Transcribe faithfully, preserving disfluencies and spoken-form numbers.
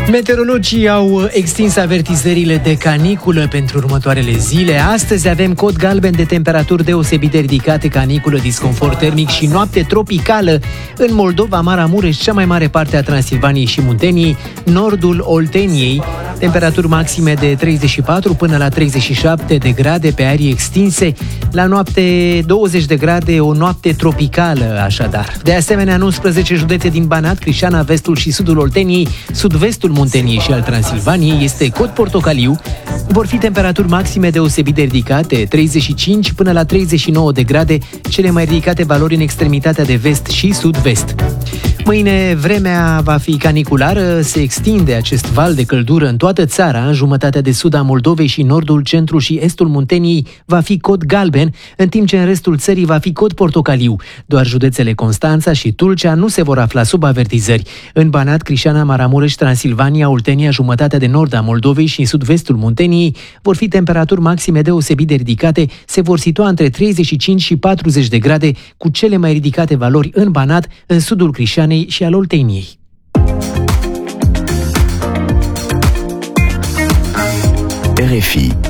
Meteorologii au extins avertizările de caniculă pentru următoarele zile. Astăzi avem cod galben de temperaturi deosebit de ridicate, caniculă, disconfort termic și noapte tropicală în Moldova, Maramureș, cea mai mare parte a Transilvaniei și Munteniei, nordul Olteniei, temperaturi maxime de treizeci și patru până la treizeci și șapte de grade pe arii extinse, la noapte douăzeci de grade, o noapte tropicală așadar. De asemenea, în unsprezece județe din Banat, Crișana, vestul și sudul Olteniei, sud-vestul Munteniei și al Transilvaniei este cod portocaliu. Vor fi temperaturi maxime deosebit de ridicate, treizeci și cinci până la treizeci și nouă de grade, cele mai ridicate valori în extremitatea de vest și sud-vest. Mâine vremea va fi caniculară, se extinde acest val de căldură în toată țara, în jumătatea de sud a Moldovei și nordul, centrul și estul Munteniei va fi cod galben, în timp ce în restul țării va fi cod portocaliu. Doar județele Constanța și Tulcea nu se vor afla sub avertizări. În Banat, Crișana, Maramureș, Transilvania, Oltenia, jumătatea de nord a Moldovei și în sud-vestul Munteniei vor fi temperaturi maxime deosebit de ridicate, se vor situa între treizeci și cinci și patruzeci de grade, cu cele mai ridicate valori în Banat, în sudul Crișanei și al Olteniei. R F I